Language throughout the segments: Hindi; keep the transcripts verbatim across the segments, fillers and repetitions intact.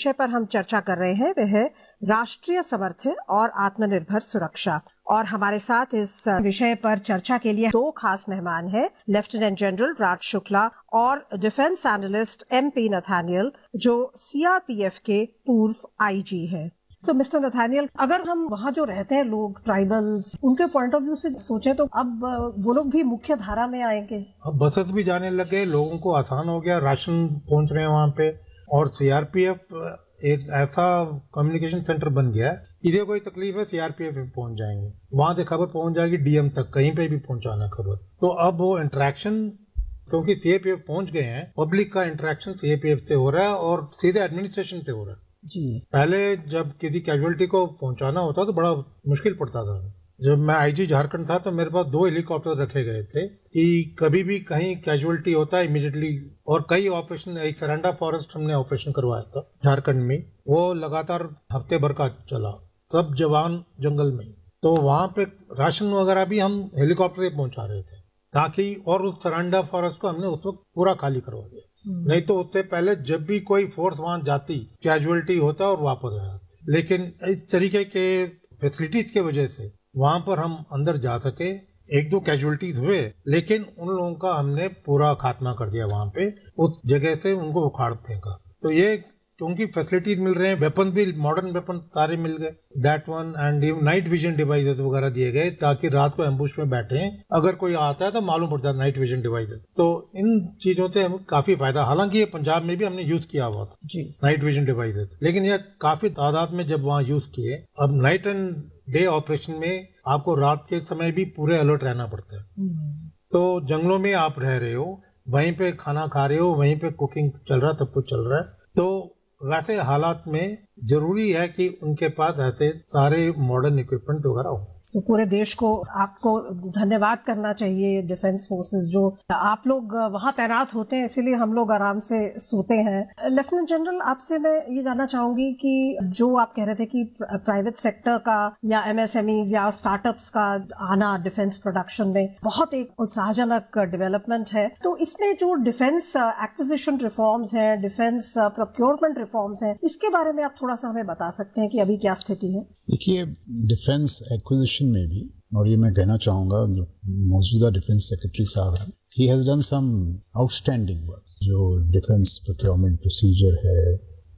विषय पर हम चर्चा कर रहे हैं वह है राष्ट्रीय सामर्थ्य और आत्मनिर्भर सुरक्षा। और हमारे साथ इस विषय पर चर्चा के लिए दो खास मेहमान हैं, लेफ्टिनेंट जनरल राज शुक्ला और defence analyst M P Nathaniel, जो सी आर पी एफ के पूर्व आई जी हैं। सो मिस्टर नथानियल, अगर हम वहाँ जो रहते हैं लोग, ट्राइबल्स, उनके पॉइंट ऑफ व्यू से सोचें तो अब वो लोग भी मुख्य धारा में आएंगे। अब बसेस भी जाने लगे, लोगों को आसान हो गया, राशन पहुंच रहे हैं वहाँ पे, और सी आर पी एफ एक ऐसा कम्युनिकेशन सेंटर बन गया है, इधर कोई तकलीफ है सी आर पी एफ में पहुंच जाएंगे, वहां से खबर पहुंच जाएगी डी एम तक, कहीं पे भी पहुंचाना खबर। तो अब वो इंटरेक्शन, क्योंकि सी ए पी एफ पहुंच गए हैं, पब्लिक का interaction C A P F से हो रहा है और सीधे एडमिनिस्ट्रेशन से हो रहा है जी। पहले जब किसी कैजुअलिटी को पहुंचाना होता तो बड़ा मुश्किल पड़ता था। जब मैं आई जी झारखंड था तो मेरे पास दो हेलीकॉप्टर रखे गए थे कि कभी भी कहीं कैजुअलिटी होता है इमीडिएटली, और कई ऑपरेशन, एक सरांडा फॉरेस्ट हमने ऑपरेशन करवाया था झारखंड में, वो लगातार हफ्ते भर का चला, सब जवान जंगल में। तो वहां पे राशन वगैरह भी हम हेलीकॉप्टर से पहुंचा रहे थे ताकि, और उस सरांडा फॉरेस्ट को हमने उस वक्त पूरा खाली करवा दिया। नहीं तो उससे पहले जब भी कोई फोर्स वहां जाती, कैजुअलिटी होता और वापस आ जाती। लेकिन इस तरीके के फैसिलिटीज की वजह से वहां पर हम अंदर जा सके, एक दो कैजुअलिटीज हुए, लेकिन उन लोगों का हमने पूरा खात्मा कर दिया वहां पे, उस जगह से उनको उखाड़ फेंका। तो ये क्योंकि फैसिलिटीज मिल रहे हैं, वेपन भी, मॉडर्न वेपन सारे मिल गए, that one, and night vision devices वगैरह दिए गए ताकि रात को एम्बुश में बैठे हैं, अगर कोई आता है तो मालूम पड़ जाता नाइट विजन डिवाइसेस। तो इन चीजों से हमें काफी फायदा, हालांकि ये पंजाब में भी हमने यूज किया हुआ था जी नाइट विजन डिवाइसेस, लेकिन ये काफी तादाद में जब वहाँ यूज किए। अब नाइट एंड डे ऑपरेशन में आपको रात के समय भी पूरे अलर्ट रहना पड़ता है। तो जंगलों में आप रह रहे हो, वहीं पे खाना खा रहे हो, वहीं पे कुकिंग चल रहा है, सब कुछ चल रहा है। तो वैसे हालात में जरूरी है कि उनके पास ऐसे सारे मॉडर्न इक्विपमेंट वगैरह हो। so, पूरे देश को आपको धन्यवाद करना चाहिए, डिफेंस फोर्सेस जो आप लोग वहाँ तैनात होते हैं, इसीलिए हम लोग आराम से सोते हैं। लेफ्टिनेंट जनरल, आपसे मैं ये जानना चाहूंगी कि जो आप कह रहे थे कि प्राइवेट सेक्टर का या एम एस एम ईज़ या स्टार्टअप्स का आना डिफेंस प्रोडक्शन में बहुत एक उत्साहजनक डेवलपमेंट है, तो इसमें जो डिफेंस एक्विजिशन रिफॉर्म्स हैं, डिफेंस प्रोक्योरमेंट रिफॉर्म्स हैं, इसके बारे में आप थोड़ा सा हमें बता सकते हैं कि अभी क्या स्थिति है? देखिए, डिफेंस एक्विजिशन में भी, और ये मैं कहना चाहूंगा जो मौजूदा डिफेंस सेक्रेटरी साहब हैं, he has done some outstanding work. जो डिफेंस प्रोक्योरमेंट प्रोसीजर है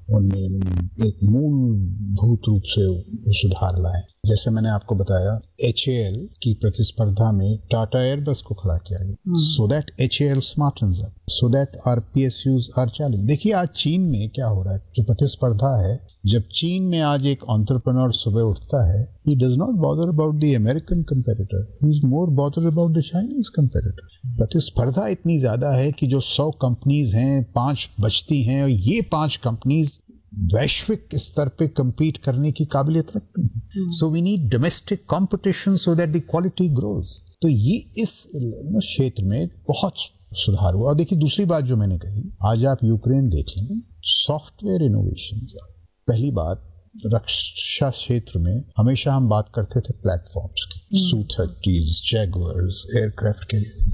उनमें एक मूलभूत रूप से सुधार लाए। जैसे मैंने आपको बताया, एच ए एल की प्रतिस्पर्धा में टाटा एयरबस को खड़ा किया गया, so that H A L स्मार्टन्स up, so that R P S use are challenge. देखिए आज चीन में क्या हो रहा है, जो प्रतिस्पर्धा है, जब चीन में आज एक एंटरप्रेन्योर सुबह उठता है, he does not bother about the American competitor, he is more bothered about the Chinese competitor। प्रतिस्पर्धा इतनी ज्यादा है कि जो सौ कंपनीज हैं, पांच बचती हैं, और ये पांच कंपनीज वैश्विक स्तर पे compete करने की काबिलियत रखती हैं। So we need domestic competition so that the quality grows। तो ये इस क्षेत्र में बहुत सुधार हुआ। और देखिए दूसरी बात जो मैंने कही, आज आप यूक्रेन देख लें, सॉफ्टवेयर इनोवेशन। पहली बात, रक्षा क्षेत्र में हमेशा हम बात करते थे प्लेटफॉर्म्स की, सू थर्टीज, जैगुआर्स, एयरक्राफ्ट के लिए।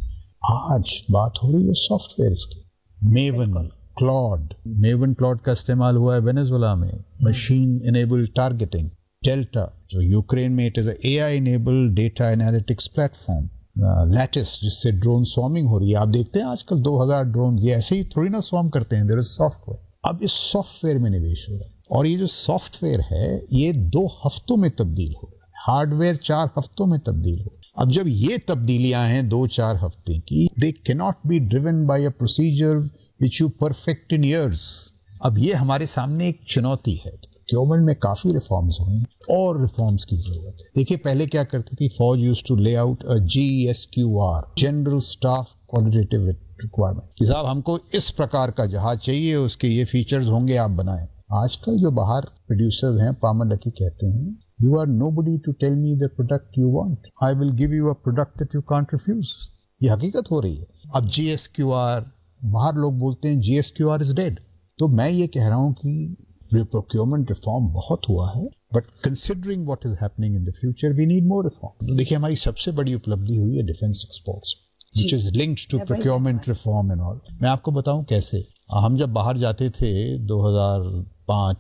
आज बात हो रही है सॉफ्टवेयर की। मेवन, क्लॉड, मेवन क्लॉड का इस्तेमाल हुआ है वेनेजुएला में, मशीन इनेबल्ड टारगेटिंग। डेल्टा जो यूक्रेन में, it is a I enabled data analytics platform. Lattice जिससे ड्रोन स्वार्मिंग हो रही है, आप देखते हैं आजकल दो हज़ार ड्रोन ये ऐसे ही थोड़ी ना स्वार्म करते हैं, देयर इज सॉफ्टवेयर। अब इस सॉफ्टवेयर में निवेश हो रहा है, और ये जो सॉफ्टवेयर है ये दो हफ्तों में तब्दील हो रहा है, हार्डवेयर चार हफ्तों में तब्दील हो। अब जब ये तब्दीलियां हैं दो चार हफ्ते की, they can not be driven by a procedure which you perfect in years. अब ये हमारे सामने एक चुनौती है। प्रोक्योरमेंट में काफी रिफॉर्म्स हुए हैं और रिफॉर्म्स की जरूरत है। देखिए पहले क्या करती थी फौज, यूज्ड टू ले out a G S Q R, general staff qualitative requirement, कि साहब हमको इस प्रकार का जहाज चाहिए, उसके ये फीचर्स होंगे, आप बनाएं। आजकल जो बाहर प्रोड्यूसर्स हैं, पामर लकी कहते हैं, you are nobody to tell me the product you want, I will give you a product that you can't refuse. ये हकीकत हो रही है। अब जी एस क्यू आर, बाहर लोग बोलते हैं G S Q R is dead. तो मैं ये कह रहा हूं कि प्रोक्योरमेंट रिफॉर्म बहुत हुआ है, but considering what is happening in the future we need more reform. तो देखिए हमारी सबसे बड़ी उपलब्धि हुई है defence exports, which is linked to procurement reform and all। मैं आपको बताऊं कैसे। हम जब बाहर जाते थे दो हज़ार पाँच